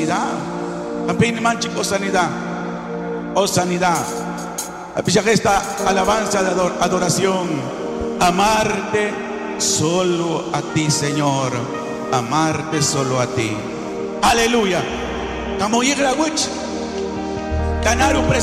sanidad. Campín man chicos, sanidad. Oh, sanidad. Apicha que esta alabanza de adoración. Amarte solo a ti, Señor. Amarte solo a ti. Aleluya. Como Igra Wich. Ganar un